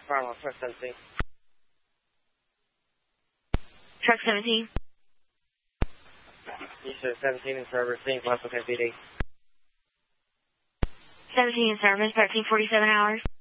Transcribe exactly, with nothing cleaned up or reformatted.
Farm on truck seventeen. Truck seventeen. You said seventeen in service, Saint Russell P D. seventeen in service, thirteen forty-seven hours.